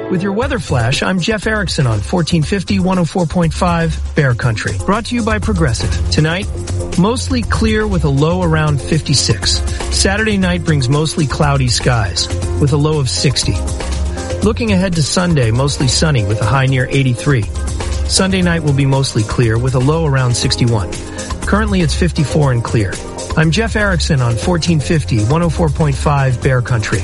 With your weather flash, I'm Jeff Erickson on 1450 104.5 Bear Country. Brought to you by Progressive. Tonight, mostly clear with a low around 56. Saturday night brings mostly cloudy skies with a low of 60. Looking ahead to Sunday, mostly sunny with a high near 83. Sunday night will be mostly clear with a low around 61. Currently it's 54 and clear. I'm Jeff Erickson on 1450 104.5 Bear Country.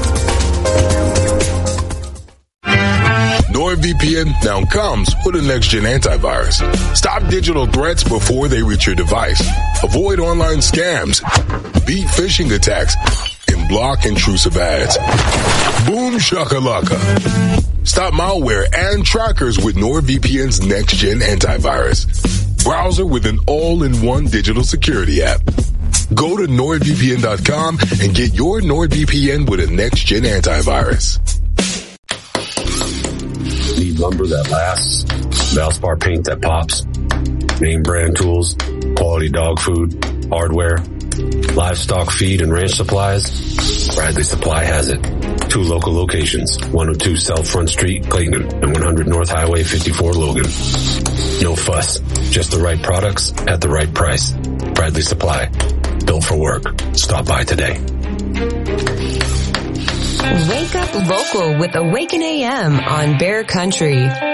NordVPN now comes with a next-gen antivirus. Stop digital threats before they reach your device. Avoid online scams, beat phishing attacks, and block intrusive ads. Boom shakalaka. Stop malware and trackers with NordVPN's next-gen antivirus. Browser with an all-in-one digital security app. Go to NordVPN.com and get your NordVPN with a next-gen antivirus. Need lumber that lasts, Valspar paint that pops, name brand tools, quality dog food, hardware, livestock feed and ranch supplies? Bradley Supply has it. 2 local locations, 102 South Front Street, Clayton, and 100 North Highway 54 Logan. No fuss, just the right products at the right price. Bradley Supply, built for work. Stop by today. Wake up local with Awaken AM on Bear Country.